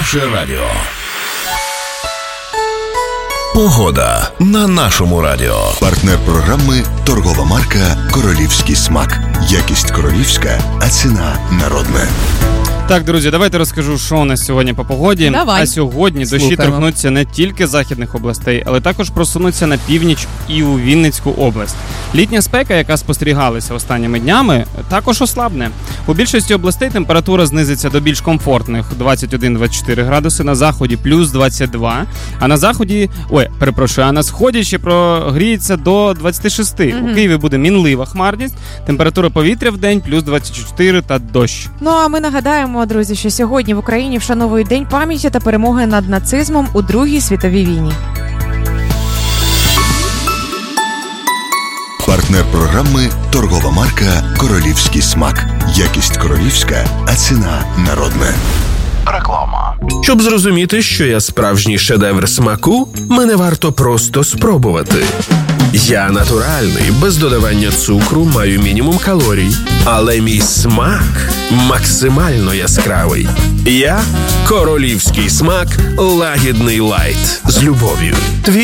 Ваше радіо. Погода на нашому радіо. Партнер програми – торгова марка «Королівський смак». Якість королівська, а ціна народна. Так, друзі, давайте розкажу, що у нас сьогодні по погоді. Давай. А сьогодні дощі торкнуться не тільки західних областей, але також просунуться на північ і у Вінницьку область. Літня спека, яка спостерігалася останніми днями, також ослабне. У більшості областей температура знизиться до більш комфортних 21-24 градуси, на заході плюс 22, а на заході, а на сході ще прогріється до 26. У Києві буде мінлива хмарність, температура повітря в день плюс 24 та дощ. Ну а ми нагадаємо, друзі, що сьогодні в Україні вшановують День пам'яті та перемоги над нацизмом у Другій світовій війні. Партнер програми – торгова марка «Королівський смак». Якість королівська, а ціна народна. Реклама. Щоб зрозуміти, що я справжній шедевр смаку, мене варто просто спробувати. Я натуральний, без додавання цукру, маю мінімум калорій, але мій смак максимально яскравий. Я – королівський смак лагідний лайт з любов'ю.